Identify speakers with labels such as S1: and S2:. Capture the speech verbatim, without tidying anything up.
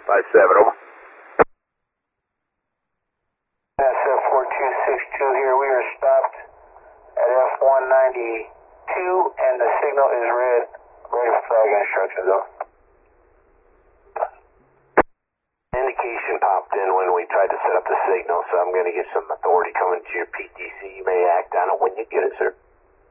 S1: five seven, over.
S2: S F four two six two here. We are stopped at F one ninety-two, and the signal is red. Ready for flag instructions, though.
S3: Indication popped in when we tried to set up the signal, so I'm going to get some authority coming to your P T C. You may act on it when you get it, sir.